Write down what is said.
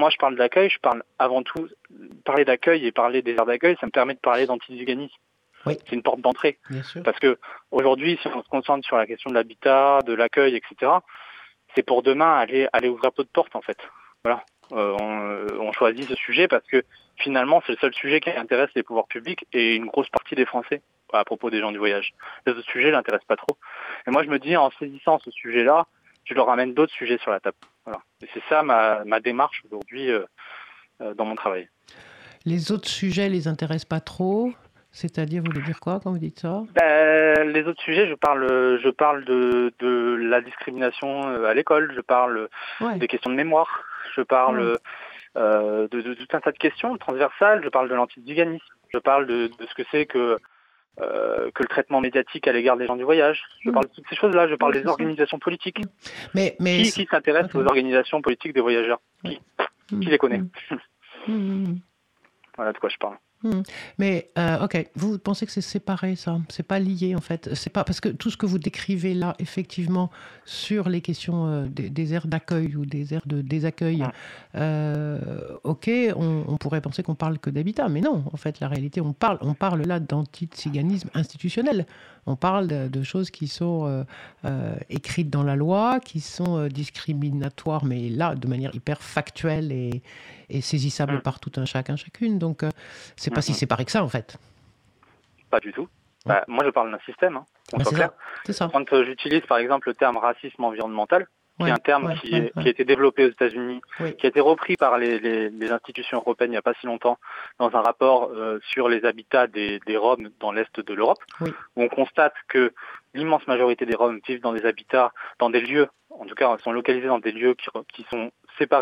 moi je parle d'accueil, je parle avant tout, parler d'accueil et parler des aires d'accueil, ça me permet de parler d'antiziganisme. Oui. C'est une porte d'entrée. Bien sûr. Parce que aujourd'hui, si on se concentre sur la question de l'habitat, de l'accueil, etc., c'est pour demain aller ouvrir d'autres portes en fait. Voilà. On choisit ce sujet parce que finalement, c'est le seul sujet qui intéresse les pouvoirs publics et une grosse partie des Français à propos des gens du voyage. Les autres sujets l'intéressent pas trop. Et moi, je me dis, en saisissant ce sujet-là, je leur ramène d'autres sujets sur la table. Voilà. Et c'est ça ma démarche aujourd'hui dans mon travail. Les autres sujets les intéressent pas trop. C'est-à-dire, vous voulez dire quoi quand vous dites ça? Les autres sujets, je parle de la discrimination à l'école, je parle des questions de mémoire, je parle de tout un tas de questions transversales, je parle de l'antiziganisme, je parle de ce que c'est que le traitement médiatique à l'égard des gens du voyage. Je parle de toutes ces choses-là, je parle des organisations politiques. Mais qui s'intéresse aux organisations politiques des voyageurs? Qui les connaît? Voilà de quoi je parle. Mais ok, vous pensez que c'est séparé ça? C'est pas lié en fait. C'est pas parce que tout ce que vous décrivez là, effectivement, sur les questions des aires d'accueil ou des aires de désaccueil, ok, on pourrait penser qu'on parle que d'habitat, mais non. En fait, la réalité, on parle là d'antiziganisme institutionnel. On parle de choses qui sont écrites dans la loi, qui sont discriminatoires, mais là, de manière hyper factuelle et saisissable par tout un chacun, chacune. Donc, c'est pas si séparé que ça, en fait. Pas du tout. Moi, je parle d'un système, qu'on soit clair. C'est ça. Quand j'utilise, par exemple, le terme racisme environnemental, qui est un terme qui a été développé aux États-Unis, qui a été repris par les institutions européennes il n'y a pas si longtemps, dans un rapport sur les habitats des Roms dans l'Est de l'Europe, où on constate que l'immense majorité des Roms vivent dans des habitats, dans des lieux, en tout cas, sont localisés dans des lieux qui sont séparés